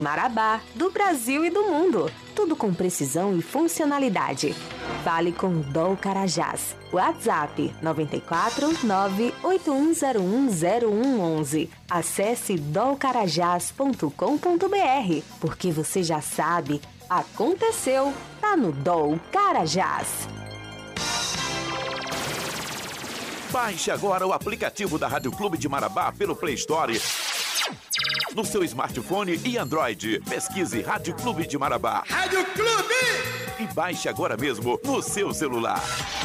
Marabá, do Brasil e do mundo. Tudo com precisão e funcionalidade. Fale com Dol Carajás. WhatsApp 94 981010111. Acesse dolcarajás.com.br, porque você já sabe, aconteceu, tá no Dol Carajás. Baixe agora o aplicativo da Rádio Clube de Marabá pelo Play Store no seu smartphone e Android. Pesquise Rádio Clube de Marabá. Rádio Clube! E baixe agora mesmo no seu celular.